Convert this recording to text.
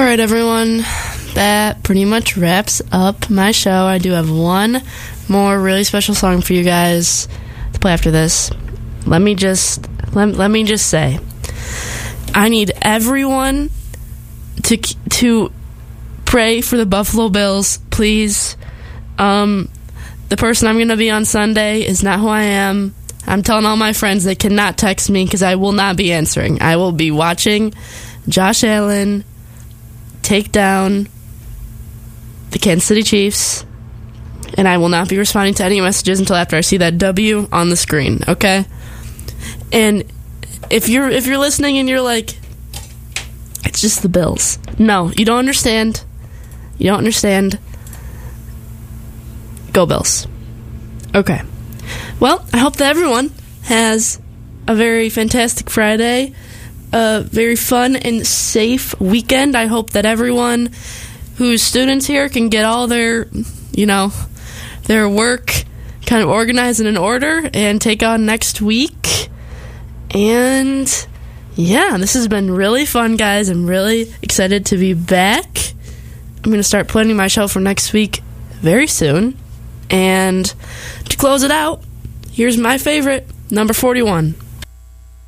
right, everyone. That pretty much wraps up my show. I do have one more really special song for you guys to play after this. Let me just say, I need everyone to pray for the Buffalo Bills, please. The person I'm going to be on Sunday is not who I am. I'm telling all my friends they cannot text me because I will not be answering. I will be watching Josh Allen take down the Kansas City Chiefs, and I will not be responding to any messages until after I see that W on the screen, okay? And if you're listening and you're like, it's just the Bills. No, you don't understand. You don't understand. Go Bills. Okay. Well, I hope that everyone has a very fantastic Friday, a very fun and safe weekend. I hope that everyone who's students here can get all their work kind of organized and in order and take on next week. And yeah, this has been really fun, guys. I'm really excited to be back. I'm going to start planning my show for next week very soon. And to close it out, here's my favorite, number 41.